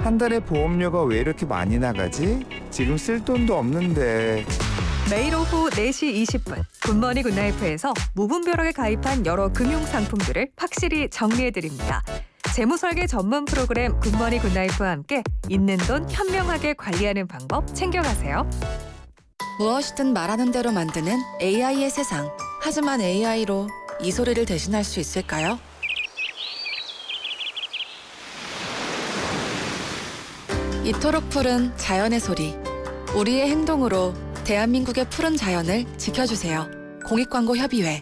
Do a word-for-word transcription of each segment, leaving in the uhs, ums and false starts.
한 달에 보험료가 왜 이렇게 많이 나가지? 지금 쓸 돈도 없는데. 매일 오후 네 시 이십 분 굿모닝 굿나이프에서 무분별하게 가입한 여러 금융 상품들을 확실히 정리해드립니다. 재무설계 전문 프로그램 굿모닝 굿나이프와 함께 있는 돈 현명하게 관리하는 방법 챙겨가세요. 무엇이든 말하는 대로 만드는 에이아이의 세상. 하지만 에이아이로 이 소리를 대신할 수 있을까요? 이토록 푸른 자연의 소리. 우리의 행동으로 대한민국의 푸른 자연을 지켜주세요. 공익광고협의회.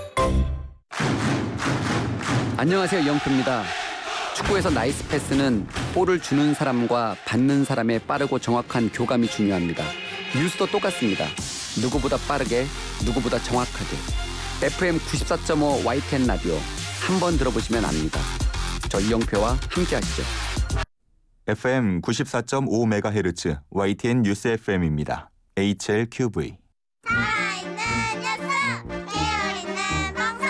안녕하세요. 이영표입니다. 축구에서 나이스 패스는 볼을 주는 사람과 받는 사람의 빠르고 정확한 교감이 중요합니다. 뉴스도 똑같습니다. 누구보다 빠르게, 누구보다 정확하게. 에프엠 구십사 점 오 와이티엔 라디오 한 번 들어보시면 압니다. 저 이영표와 함께하시죠. 에프엠 구십사 점 오 메가헤르츠 와이티엔 뉴스 에프엠입니다. 에이치엘큐브이. 살아있는 뉴스, 깨어있는 방송,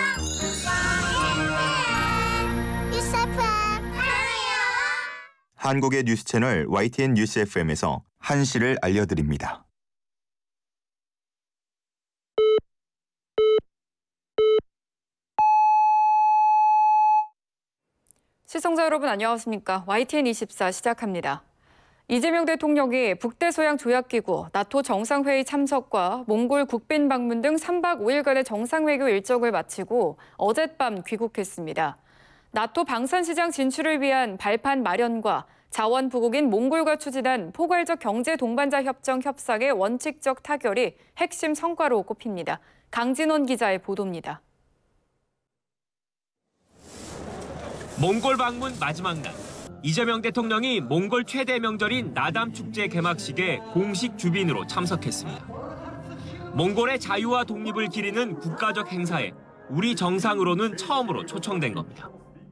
와이티엔 뉴스 에프엠 사랑해요. 한국의 뉴스 채널 와이티엔 뉴스 에프엠에서 한시를 알려드립니다. 시청자 여러분 안녕하십니까? 와이티엔 이십사 시작합니다. 이재명 대통령이 북대서양 조약기구 나토 정상회의 참석과 몽골 국빈 방문 등 삼 박 오 일간의 정상외교 일정을 마치고 어젯밤 귀국했습니다. 나토 방산시장 진출을 위한 발판 마련과 자원 부국인 몽골과 추진한 포괄적 경제 동반자 협정 협상의 원칙적 타결이 핵심 성과로 꼽힙니다. 강진원 기자의 보도입니다. 몽골 방문 마지막 날, 이재명 대통령이 몽골 최대 명절인 나담 축제 개막식에 공식 주빈으로 참석했습니다. 몽골의 자유와 독립을 기리는 국가적 행사에 우리 정상으로는 처음으로 초청된 겁니다.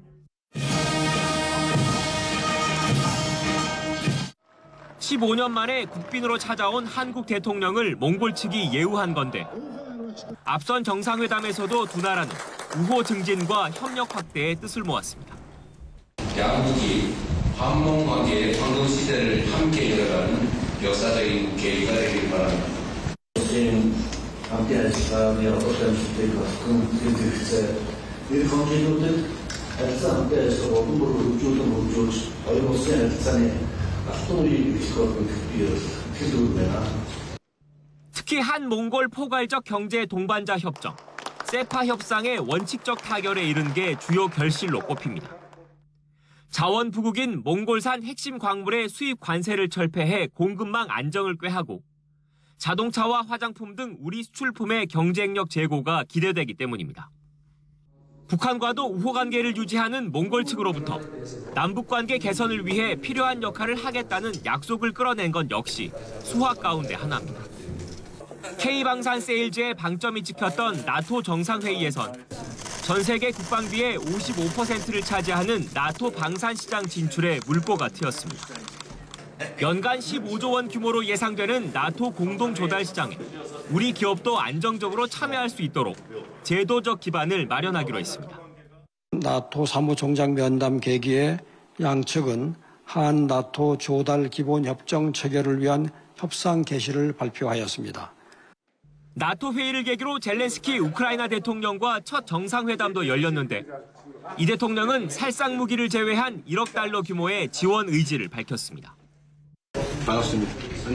십오 년 만에 국빈으로 찾아온 한국 대통령을 몽골 측이 예우한 건데 앞선 정상회담에서도 두 나라는 우호 증진과 협력 확대의 뜻을 모았습니다. 양국이 한몽 관계의 황금 시대를 함께 열어가는 역사적인 계기가 되길 바랍니다. 저희는 함께할 시간이 어떤 시대일 것 같은 글쎄 이 관계도 해서 함께해서 모든 걸 우주도 우주 어이없어야 산에 스토리 있고 필요해나. 특히 한 몽골 포괄적 경제 동반자 협정, 세파 협상의 원칙적 타결에 이른 게 주요 결실로 꼽힙니다. 자원 부국인 몽골산 핵심 광물의 수입 관세를 철폐해 공급망 안정을 꾀하고 자동차와 화장품 등 우리 수출품의 경쟁력 제고가 기대되기 때문입니다. 북한과도 우호 관계를 유지하는 몽골 측으로부터 남북 관계 개선을 위해 필요한 역할을 하겠다는 약속을 끌어낸 건 역시 수확 가운데 하나입니다. K방산 세일즈의 방점이 찍혔던 나토 정상회의에선 전 세계 국방비의 오십오 퍼센트를 차지하는 나토 방산시장 진출에 물꼬가 트였습니다. 연간 십오조 원 규모로 예상되는 나토 공동 조달 시장에 우리 기업도 안정적으로 참여할 수 있도록 제도적 기반을 마련하기로 했습니다. 나토 사무총장 면담 계기에 양측은 한 나토 조달 기본 협정 체결을 위한 협상 개시를 발표하였습니다. 나토 회의를 계기로 젤렌스키 우크라이나 대통령과 첫 정상회담도 열렸는데 이 대통령은 살상 무기를 제외한 일억 달러 규모의 지원 의지를 밝혔습니다. 반갑습니다.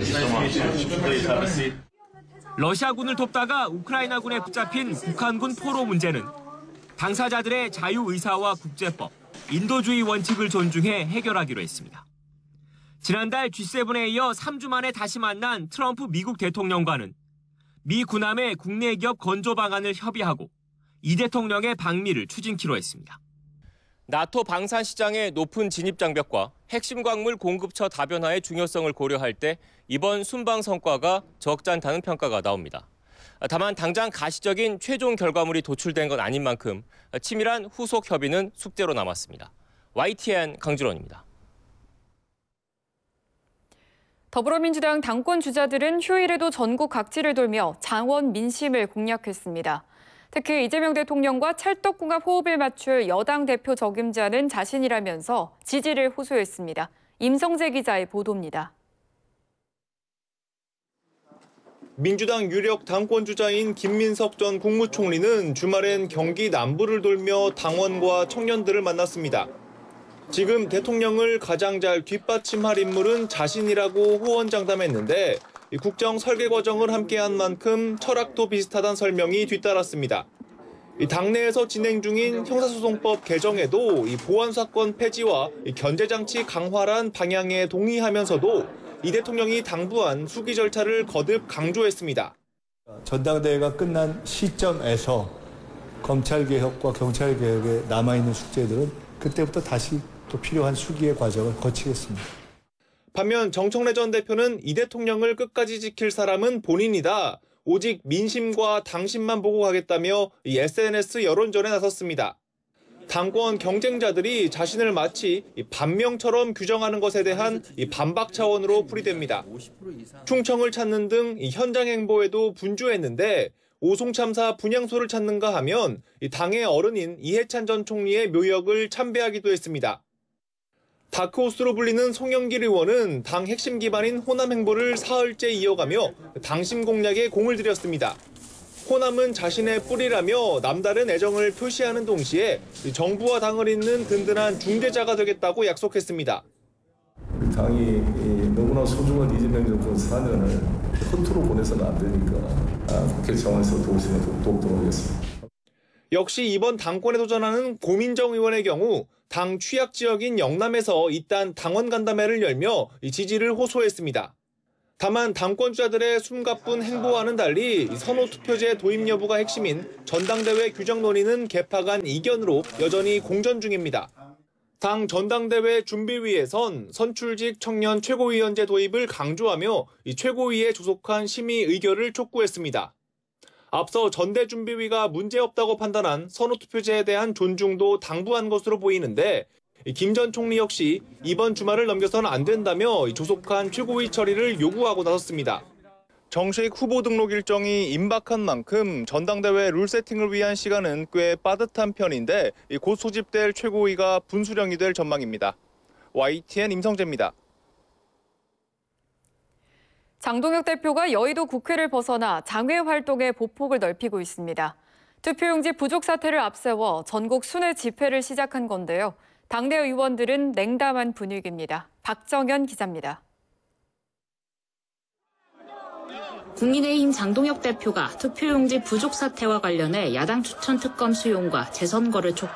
러시아군을 돕다가 우크라이나군에 붙잡힌 북한군 포로 문제는 당사자들의 자유의사와 국제법, 인도주의 원칙을 존중해 해결하기로 했습니다. 지난달 지 세븐에 이어 삼 주 만에 다시 만난 트럼프 미국 대통령과는 미 군함의 국내 기업 건조 방안을 협의하고 이 대통령의 방미를 추진키로 했습니다. 나토 방산 시장의 높은 진입 장벽과 핵심 광물 공급처 다변화의 중요성을 고려할 때 이번 순방 성과가 적잖다는 평가가 나옵니다. 다만 당장 가시적인 최종 결과물이 도출된 건 아닌 만큼 치밀한 후속 협의는 숙제로 남았습니다. 와이티엔 강준원입니다. 더불어민주당 당권 주자들은 휴일에도 전국 각지를 돌며 장원 민심을 공략했습니다. 특히 이재명 대통령과 찰떡궁합 호흡을 맞출 여당 대표 적임자는 자신이라면서 지지를 호소했습니다. 임성재 기자의 보도입니다. 민주당 유력 당권 주자인 김민석 전 국무총리는 주말엔 경기 남부를 돌며 당원과 청년들을 만났습니다. 지금 대통령을 가장 잘 뒷받침할 인물은 자신이라고 호언장담했는데 국정 설계 과정을 함께한 만큼 철학도 비슷하다는 설명이 뒤따랐습니다. 당내에서 진행 중인 형사소송법 개정에도 보안 사건 폐지와 견제장치 강화란 방향에 동의하면서도 이 대통령이 당부한 수기 절차를 거듭 강조했습니다. 전당대회가 끝난 시점에서 검찰개혁과 경찰개혁에 남아있는 숙제들은 그때부터 다시 또 필요한 수기의 과정을 거치겠습니다. 반면 정청래 전 대표는 이 대통령을 끝까지 지킬 사람은 본인이다. 오직 민심과 당심만 보고 가겠다며 이 에스엔에스 여론전에 나섰습니다. 당권 경쟁자들이 자신을 마치 반명처럼 규정하는 것에 대한 반박 차원으로 풀이됩니다. 충청을 찾는 등 현장 행보에도 분주했는데 오송 참사 분향소를 찾는가 하면 당의 어른인 이해찬 전 총리의 묘역을 참배하기도 했습니다. 다크호스로 불리는 송영길 의원은 당 핵심 기반인 호남 행보를 사흘째 이어가며 당심 공략에 공을 들였습니다. 호남은 자신의 뿌리라며 남다른 애정을 표시하는 동시에 정부와 당을 잇는 든든한 중재자가 되겠다고 약속했습니다. 당이 너무나 소중한 이재명 정권 사 년을 허투루 보내서는 안 되니까 국회 차원에서 도우시면 돕도록 하겠습니다. 역시 이번 당권에 도전하는 고민정 의원의 경우 당 취약 지역인 영남에서 이딴 당원 간담회를 열며 지지를 호소했습니다. 다만 당권주자들의 숨가쁜 행보와는 달리 선호투표제 도입 여부가 핵심인 전당대회 규정 논의는 개파간 이견으로 여전히 공전 중입니다. 당 전당대회 준비위에선 선출직 청년 최고위원제 도입을 강조하며 이 최고위에 조속한 심의 의결을 촉구했습니다. 앞서 전대준비위가 문제없다고 판단한 선호투표제에 대한 존중도 당부한 것으로 보이는데 김 전 총리 역시 이번 주말을 넘겨서는 안 된다며 조속한 최고위 처리를 요구하고 나섰습니다. 정식 후보 등록 일정이 임박한 만큼 전당대회 룰 세팅을 위한 시간은 꽤 빠듯한 편인데 곧 소집될 최고위가 분수령이 될 전망입니다. 와이티엔 임성재입니다. 장동혁 대표가 여의도 국회를 벗어나 장외 활동의 보폭을 넓히고 있습니다. 투표용지 부족 사태를 앞세워 전국 순회 집회를 시작한 건데요. 당내 의원들은 냉담한 분위기입니다. 박정현 기자입니다. 국민의힘 장동혁 대표가 투표용지 부족 사태와 관련해 야당 추천 특검 수용과 재선거를 촉구